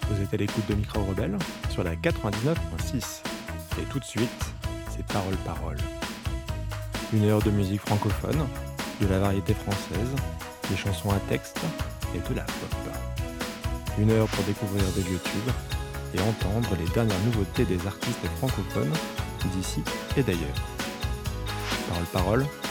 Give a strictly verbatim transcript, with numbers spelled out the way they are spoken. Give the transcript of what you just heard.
Vous êtes à l'écoute de Micro Rebelle sur la quatre-vingt-dix-neuf virgule six. Et tout de suite, c'est Parole Parole. Une heure de musique francophone, de la variété française, des chansons à texte et de la pop. Une heure pour découvrir des vieux tubes et entendre les dernières nouveautés des artistes francophones d'ici et d'ailleurs. Parole Parole,